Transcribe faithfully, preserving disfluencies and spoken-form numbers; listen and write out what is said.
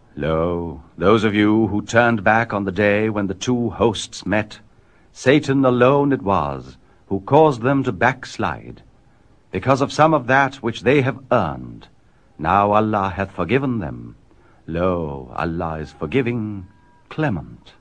Lo, those of you who turned back on the day when the two hosts met, Satan alone it was who caused them to backslide. Because of some of that which they have earned, now Allah hath forgiven them. Lo, Allah is forgiving, clement.